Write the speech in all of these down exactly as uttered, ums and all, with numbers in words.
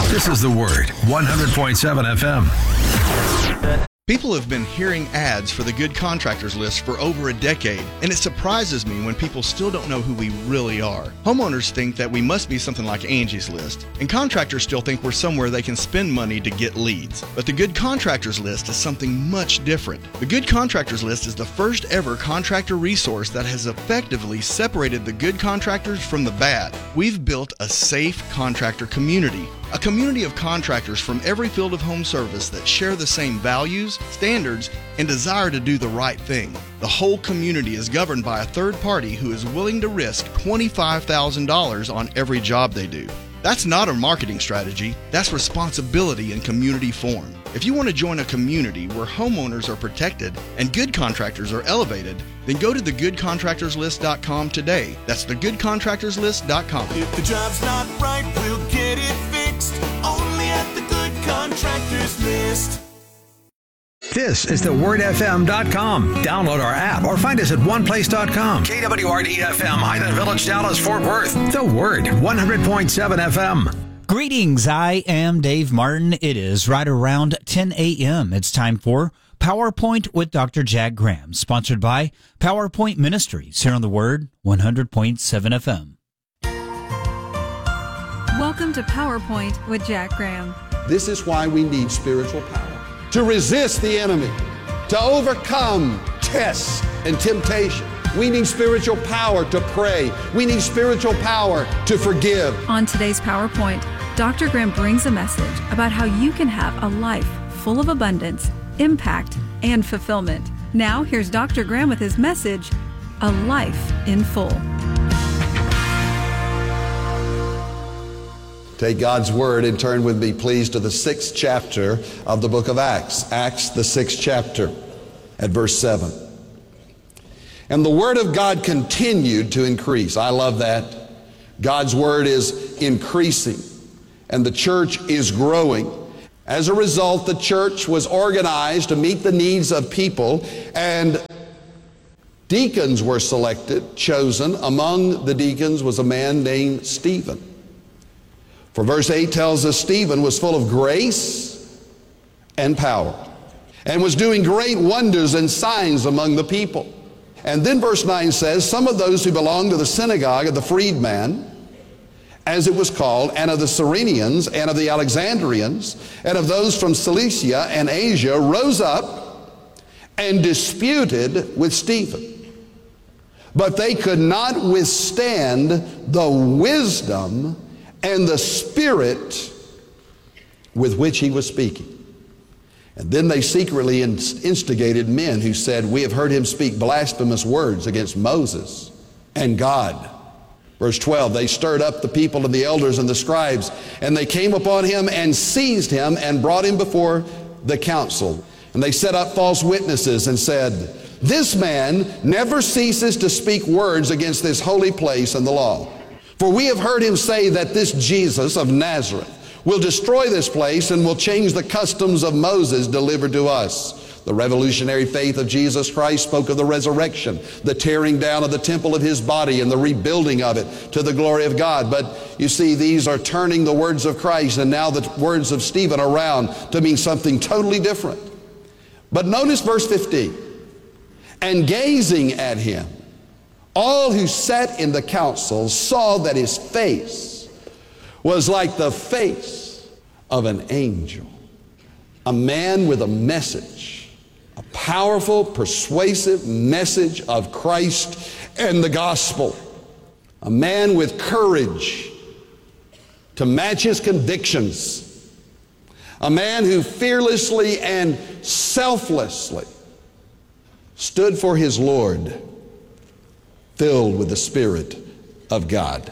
This is The Word, one hundred point seven F M. People have been hearing ads for the Good Contractors List for over a decade, and it surprises me when people still don't know who we really are. Homeowners think that we must be something like Angie's List, and contractors still think we're somewhere they can spend money to get leads. But the Good Contractors List is something much different. The Good Contractors List is the first ever contractor resource that has effectively separated the good contractors from the bad. We've built a safe contractor community. A community of contractors from every field of home service that share the same values, standards, and desire to do the right thing. The whole community is governed by a third party who is willing to risk twenty-five thousand dollars on every job they do. That's not a marketing strategy, that's responsibility in community form. If you want to join a community where homeowners are protected and good contractors are elevated, then go to the good contractors list dot com today. That's the good contractors list dot com. If the job's not right, we'll get it fixed. Only at the Good Contractors List. This is the word f m dot com. Download our app or find us at one place dot com. K W R D F M, Highland Village, Dallas, Fort Worth. The Word, one hundred point seven F M. Greetings, I am Dave Martin. It is right around ten a.m. It's time for PowerPoint with Doctor Jack Graham, sponsored by PowerPoint Ministries here on the Word, one hundred point seven F M. Welcome to PowerPoint with Jack Graham. This is why we need spiritual power. To resist the enemy, to overcome tests and temptation. We need spiritual power to pray. We need spiritual power to forgive. On today's PowerPoint, Doctor Graham brings a message about how you can have a life full of abundance, impact, and fulfillment. Now, here's Doctor Graham with his message, A Life in Full. Take God's Word and turn with me, please, to the sixth chapter of the book of Acts. Acts, the sixth chapter, at verse seven. And the Word of God continued to increase. I love that. God's Word is increasing, and the church is growing. As a result, the church was organized to meet the needs of people, and deacons were selected, chosen. Among the deacons was a man named Stephen. For verse eight tells us Stephen was full of grace and power and was doing great wonders and signs among the people. And then verse nine says, some of those who belonged to the synagogue of the freedman, as it was called, and of the Cyrenians and of the Alexandrians and of those from Cilicia and Asia rose up and disputed with Stephen. But they could not withstand the wisdom and the spirit with which he was speaking. And then they secretly instigated men who said, we have heard him speak blasphemous words against Moses and God. Verse twelve, they stirred up the people and the elders and the scribes, and they came upon him and seized him and brought him before the council. And they set up false witnesses and said, this man never ceases to speak words against this holy place and the law. For we have heard him say that this Jesus of Nazareth will destroy this place and will change the customs of Moses delivered to us. The revolutionary faith of Jesus Christ spoke of the resurrection, the tearing down of the temple of his body and the rebuilding of it to the glory of God. But you see, these are turning the words of Christ and now the words of Stephen around to mean something totally different. But notice verse fifteen. And gazing at him, all who sat in the council saw that his face was like the face of an angel. A man with a message, a powerful, persuasive message of Christ and the gospel. A man with courage to match his convictions. A man who fearlessly and selflessly stood for his Lord, filled with the Spirit of God.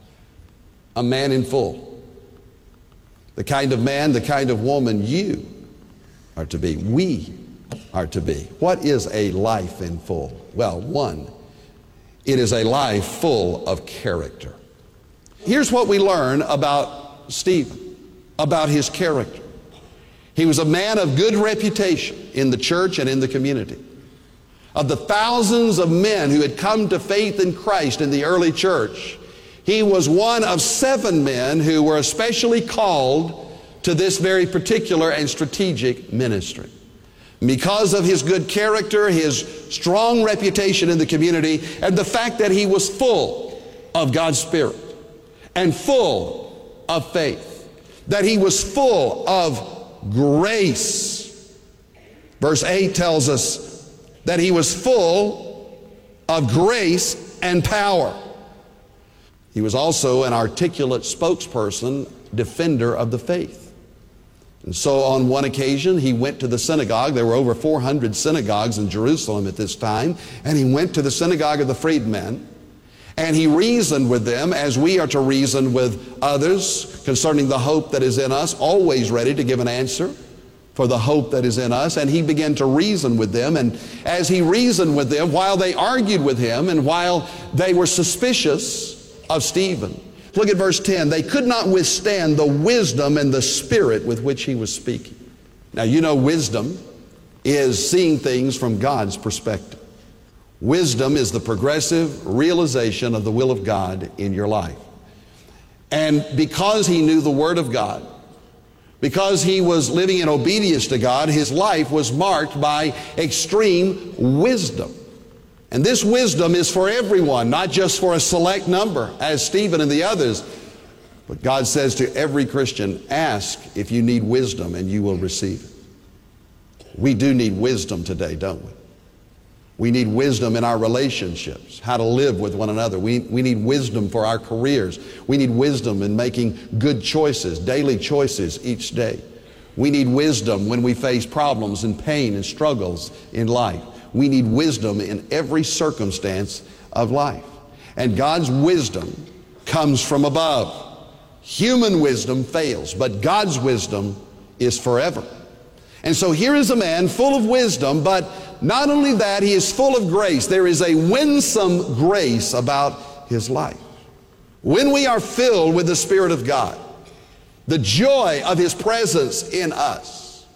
A man in full. The kind of man, the kind of woman you are to be. We are to be. What is a life in full? Well, one, it is a life full of character. Here's what we learn about Stephen, about his character. He was a man of good reputation in the church and in the community. Of the thousands of men who had come to faith in Christ in the early church, He was one of seven men who were especially called to this very particular and strategic ministry. Because of his good character, his strong reputation in the community, and the fact that he was full of God's Spirit and full of faith, that he was full of grace. Verse eight tells us that he was full of grace and power. He was also an articulate spokesperson, defender of the faith. And so on one occasion, he went to the synagogue. There were over four hundred synagogues in Jerusalem at this time. And he went to the synagogue of the freedmen, and he reasoned with them as we are to reason with others concerning the hope that is in us, always ready to give an answer for the hope that is in us. And he began to reason with them. And as he reasoned with them, while they argued with him and while they were suspicious of Stephen, look at verse ten. They could not withstand the wisdom and the spirit with which he was speaking. Now, you know, wisdom is seeing things from God's perspective. Wisdom is the progressive realization of the will of God in your life. And because he knew the Word of God, because he was living in obedience to God, his life was marked by extreme wisdom. And this wisdom is for everyone, not just for a select number, as Stephen and the others. But God says to every Christian, ask if you need wisdom and you will receive it. We do need wisdom today, don't we? We need wisdom in our relationships, how to live with one another. We, we need wisdom for our careers. We need wisdom in making good choices, daily choices each day. We need wisdom when we face problems and pain and struggles in life. We need wisdom in every circumstance of life. And God's wisdom comes from above. Human wisdom fails, but God's wisdom is forever. And so here is a man full of wisdom, but not only that, he is full of grace. There is a winsome grace about his life. When we are filled with the Spirit of God, the joy of his presence in us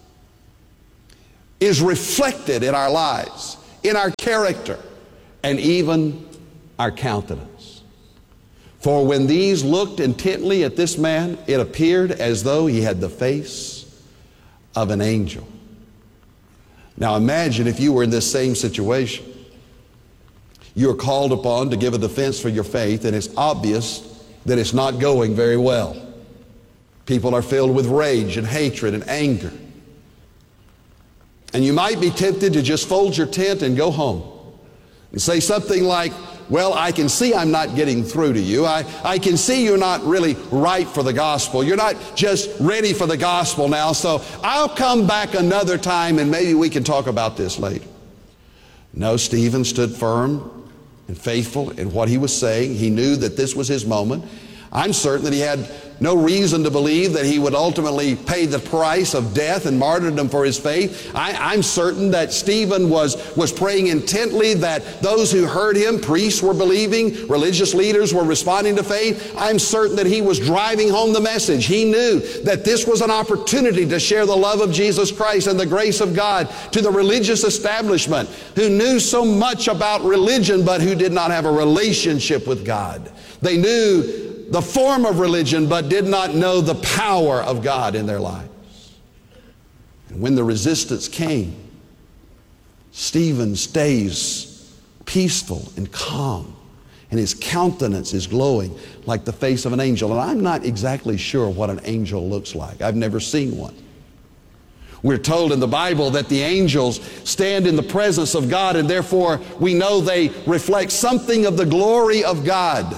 is reflected in our lives, in our character, and even our countenance. For when these looked intently at this man, it appeared as though he had the face of an angel. Now imagine if you were in this same situation. You are called upon to give a defense for your faith, and it's obvious that it's not going very well. People are filled with rage and hatred and anger. And you might be tempted to just fold your tent and go home and say something like, well, I can see I'm not getting through to you. I, I can see you're not really right for the gospel. You're not just ready for the gospel now, so I'll come back another time and maybe we can talk about this later. No, Stephen stood firm and faithful in what he was saying. He knew that this was his moment. I'm certain that he had no reason to believe that he would ultimately pay the price of death and martyrdom for his faith. I, I'm certain that Stephen was, was praying intently that those who heard him, priests were believing, religious leaders were responding to faith. I'm certain that he was driving home the message. He knew that this was an opportunity to share the love of Jesus Christ and the grace of God to the religious establishment who knew so much about religion but who did not have a relationship with God. They knew the form of religion, but did not know the power of God in their lives. And when the resistance came, Stephen stays peaceful and calm, and his countenance is glowing like the face of an angel. And I'm not exactly sure what an angel looks like. I've never seen one. We're told in the Bible that the angels stand in the presence of God, and therefore we know they reflect something of the glory of God.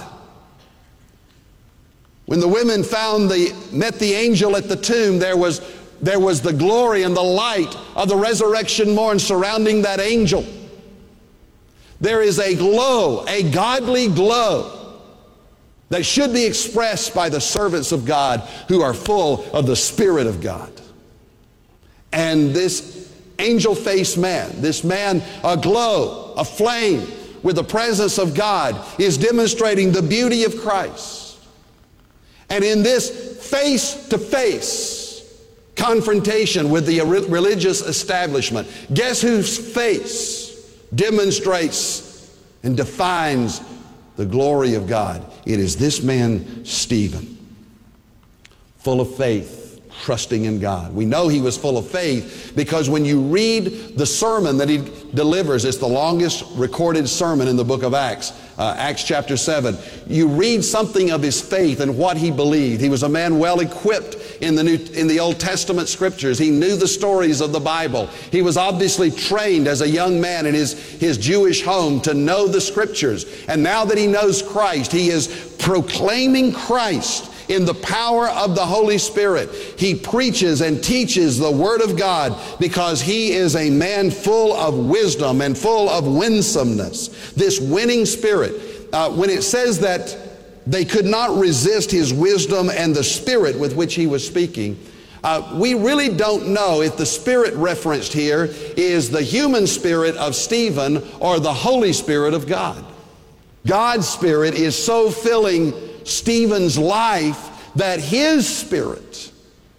When the women found the, met the angel at the tomb, there was, there was the glory and the light of the resurrection morn surrounding that angel. There is a glow, a godly glow that should be expressed by the servants of God who are full of the Spirit of God. And this angel-faced man, this man aglow, aflame with the presence of God, is demonstrating the beauty of Christ. And in this face-to-face confrontation with the religious establishment, guess whose face demonstrates and defines the glory of God? It is this man, Stephen, full of faith, trusting in God. We know he was full of faith because when you read the sermon that he delivers, it's the longest recorded sermon in the book of Acts, uh, Acts chapter seven. You read something of his faith and what he believed. He was a man well equipped in the New, in the Old Testament scriptures. He knew the stories of the Bible. He was obviously trained as a young man in his, his Jewish home to know the scriptures. And now that he knows Christ, he is proclaiming Christ in the power of the Holy Spirit. He preaches and teaches the Word of God because he is a man full of wisdom and full of winsomeness. This winning spirit, uh, when it says that they could not resist his wisdom and the spirit with which he was speaking, uh, we really don't know if the spirit referenced here is the human spirit of Stephen or the Holy Spirit of God. God's Spirit is so filling Stephen's life that his spirit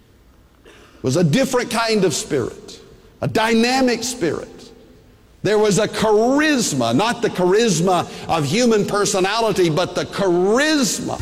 was a different kind of spirit, a dynamic spirit. There was a charisma, not the charisma of human personality, but the charisma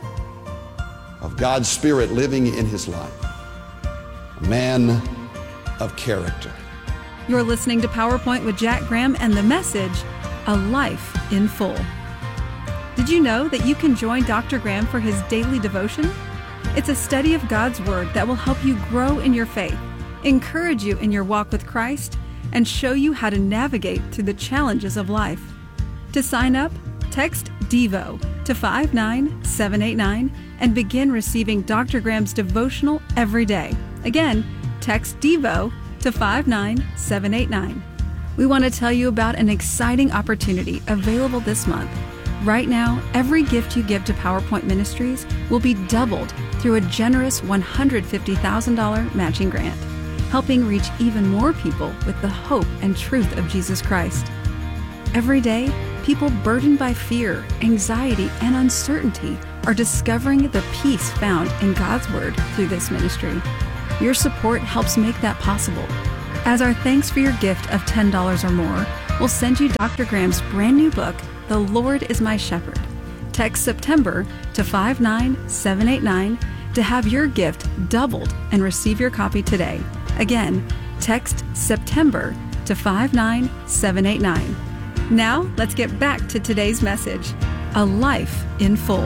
of God's Spirit living in his life. A man of character. You're listening to PowerPoint with Jack Graham and the message, A Life in Full. Did you know that you can join Doctor Graham for his daily devotion? It's a study of God's Word that will help you grow in your faith, encourage you in your walk with Christ, and show you how to navigate through the challenges of life. To sign up, text DEVO to five nine seven eight nine and begin receiving Doctor Graham's devotional every day. Again, text DEVO to five nine seven eight nine. We want to tell you about an exciting opportunity available this month. Right now, every gift you give to PowerPoint Ministries will be doubled through a generous one hundred fifty thousand dollars matching grant, helping reach even more people with the hope and truth of Jesus Christ. Every day, people burdened by fear, anxiety, and uncertainty are discovering the peace found in God's Word through this ministry. Your support helps make that possible. As our thanks for your gift of ten dollars or more, we'll send you Doctor Graham's brand new book, The Lord is My Shepherd. Text September to five nine seven eight nine to have your gift doubled and receive your copy today. Again, text September to five nine seven eight nine. Now, let's get back to today's message, A Life in Full.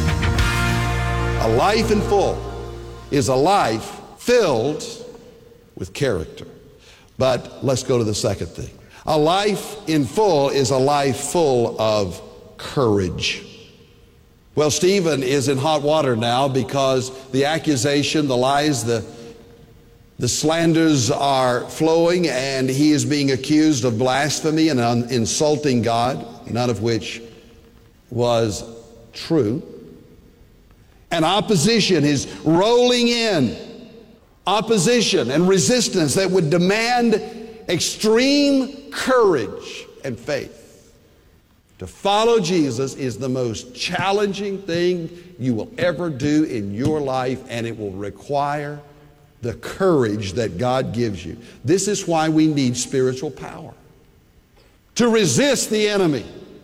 A life in full is a life filled with character. But let's go to the second thing. A life in full is a life full of courage. Well, Stephen is in hot water now because the accusation, the lies, the, the slanders are flowing, and he is being accused of blasphemy and un- insulting God, none of which was true. And opposition is rolling in. Opposition and resistance that would demand extreme courage and faith. To follow Jesus is the most challenging thing you will ever do in your life, and it will require the courage that God gives you. This is why we need spiritual power. To resist the enemy.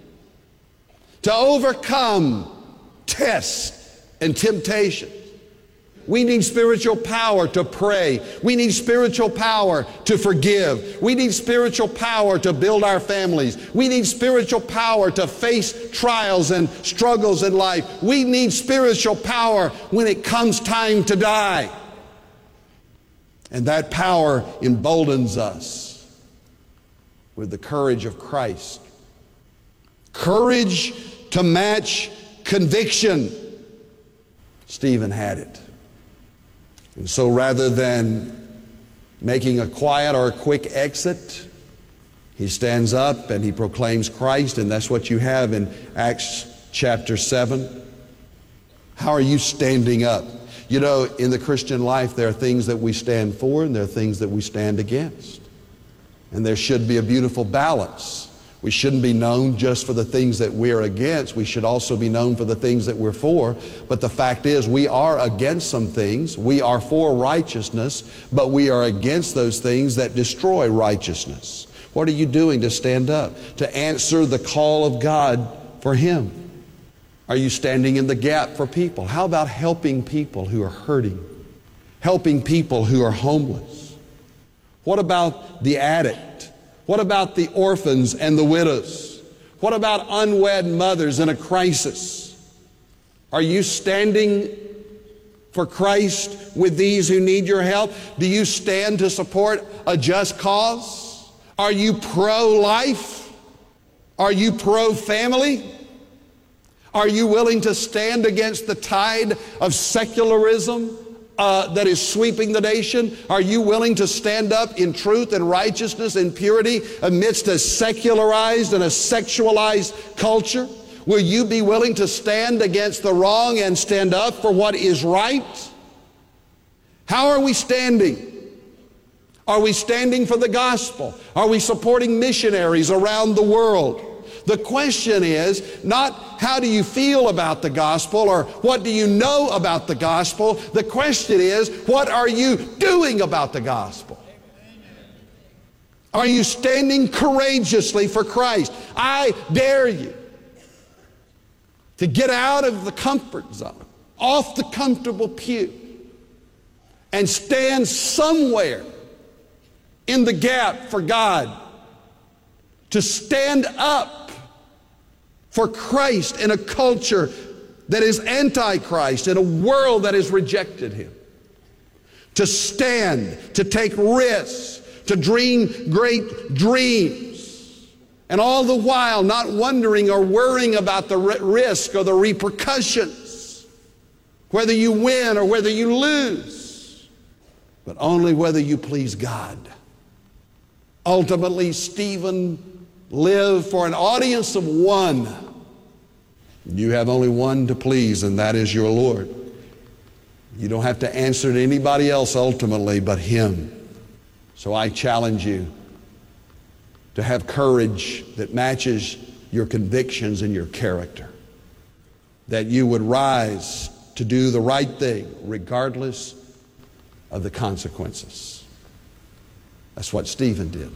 To overcome tests and temptations. We need spiritual power to pray. We need spiritual power to forgive. We need spiritual power to build our families. We need spiritual power to face trials and struggles in life. We need spiritual power when it comes time to die. And that power emboldens us with the courage of Christ. Courage to match conviction. Stephen had it. And so rather than making a quiet or a quick exit, he stands up and he proclaims Christ, and that's what you have in Acts chapter seven. How are you standing up? You know, in the Christian life, there are things that we stand for and there are things that we stand against. And there should be a beautiful balance. We shouldn't be known just for the things that we're against. We should also be known for the things that we're for. But the fact is, we are against some things. We are for righteousness, but we are against those things that destroy righteousness. What are you doing to stand up, to answer the call of God for Him? Are you standing in the gap for people? How about helping people who are hurting? Helping people who are homeless? What about the addict? What about the orphans and the widows? What about unwed mothers in a crisis? Are you standing for Christ with these who need your help? Do you stand to support a just cause? Are you pro-life? Are you pro-family? Are you willing to stand against the tide of secularism uh, that is sweeping the nation? Are you willing to stand up in truth and righteousness and purity amidst a secularized and a sexualized culture? Will you be willing to stand against the wrong and stand up for what is right? How are we standing? Are we standing for the gospel? Are we supporting missionaries around the world? The question is not how do you feel about the gospel or what do you know about the gospel. The question is, what are you doing about the gospel? Are you standing courageously for Christ? I dare you to get out of the comfort zone, off the comfortable pew, and stand somewhere in the gap for God, to stand up for Christ in a culture that is anti-Christ, in a world that has rejected Him. To stand, to take risks, to dream great dreams, and all the while not wondering or worrying about the risk or the repercussions, whether you win or whether you lose, but only whether you please God. Ultimately, Stephen lived for an audience of one. You have only one to please, and that is your Lord. You don't have to answer to anybody else ultimately but Him. So I challenge you to have courage that matches your convictions and your character. That you would rise to do the right thing regardless of the consequences. That's what Stephen did.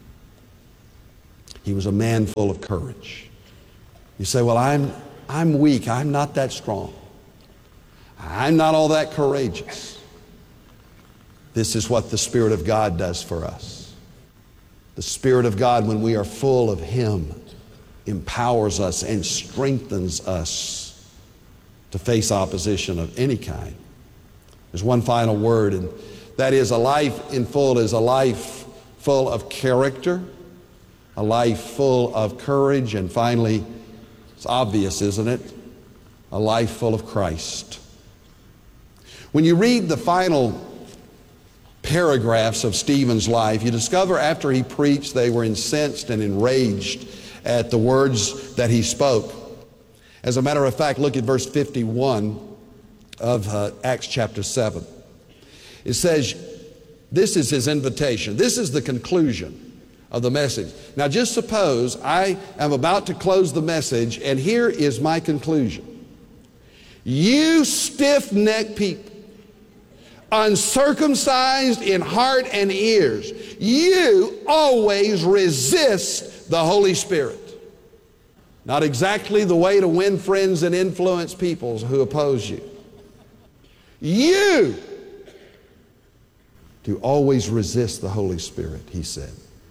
He was a man full of courage. You say, well, I'm, I'm weak. I'm not that strong. I'm not all that courageous. This is what the Spirit of God does for us. The Spirit of God, when we are full of Him, empowers us and strengthens us to face opposition of any kind. There's one final word, and that is, a life in full is a life full of character, a life full of courage, and finally, it's obvious, isn't it? A life full of Christ. When you read the final paragraphs of Stephen's life, you discover after he preached, they were incensed and enraged at the words that he spoke. As a matter of fact, look at verse fifty-one of uh, Acts chapter seven. It says, this is his invitation. This is the conclusion of the message. Now just suppose I am about to close the message, and here is my conclusion. You stiff-necked people, uncircumcised in heart and ears, you always resist the Holy Spirit. Not exactly the way to win friends and influence people who oppose you. You do always resist the Holy Spirit, he said.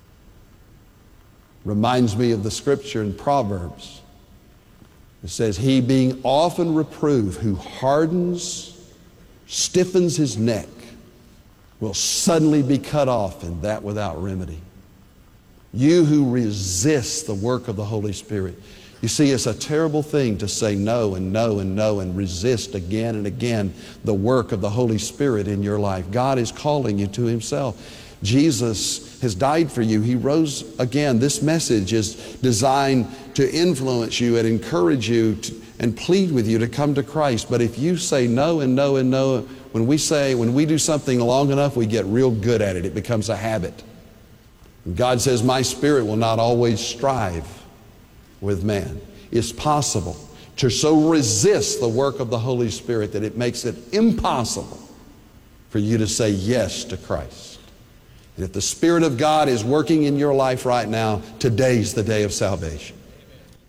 Reminds me of the scripture in Proverbs. It says, he being often reproved, who hardens, stiffens his neck, will suddenly be cut off, and that without remedy. You who resist the work of the Holy Spirit. You see, it's a terrible thing to say no and no and no and resist again and again the work of the Holy Spirit in your life. God is calling you to Himself. Jesus has died for you. He rose again. This message is designed to influence you and encourage you to, and plead with you to come to Christ. But if you say no and no and no, when we say, when we do something long enough, we get real good at it. It becomes a habit. And God says, my Spirit will not always strive with man. It's possible to so resist the work of the Holy Spirit that it makes it impossible for you to say yes to Christ. And if the Spirit of God is working in your life right now, today's the day of salvation.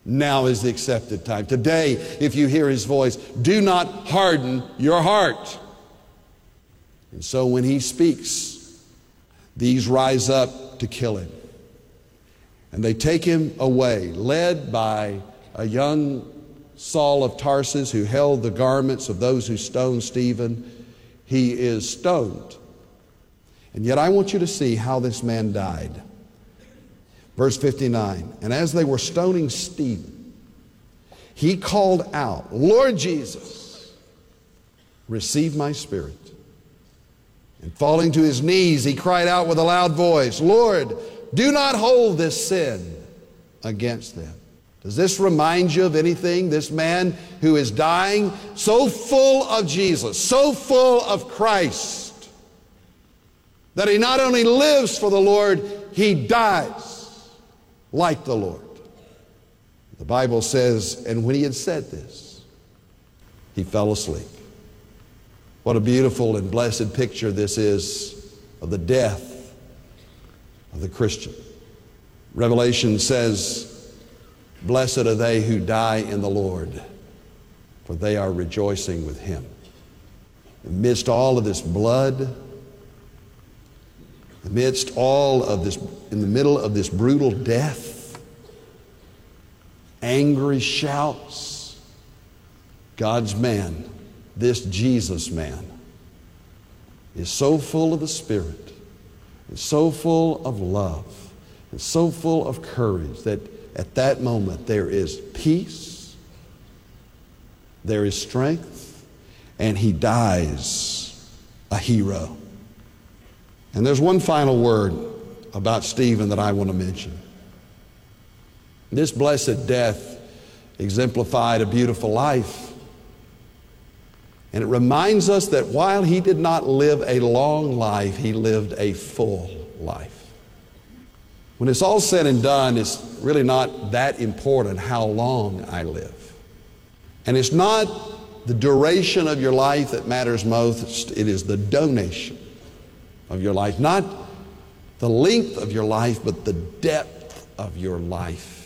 Now is the accepted time. Today, if you hear his voice, do not harden your heart. And so when he speaks, these rise up to kill him. And they take him away, led by a young Saul of Tarsus who held the garments of those who stoned Stephen. He is stoned. And yet I want you to see how this man died. Verse fifty-nine, and as they were stoning Stephen, he called out, Lord Jesus, receive my spirit. And falling to his knees, he cried out with a loud voice, Lord, do not hold this sin against them. Does this remind you of anything? This man who is dying, so full of Jesus, so full of Christ, that he not only lives for the Lord, he dies like the Lord. The Bible says, and when he had said this, he fell asleep. What a beautiful and blessed picture this is of the death of the Christian. Revelation says, blessed are they who die in the Lord, for they are rejoicing with him. Amidst all of this blood, amidst all of this, in the middle of this brutal death, angry shouts, God's man, this Jesus man, is so full of the Spirit, is so full of love, and so full of courage that at that moment there is peace, there is strength, and he dies a hero. And there's one final word about Stephen that I want to mention. This blessed death exemplified a beautiful life. And it reminds us that while he did not live a long life, he lived a full life. When it's all said and done, it's really not that important how long I live. And it's not the duration of your life that matters most, it is the donation of your life. Not the length of your life, but the depth of your life.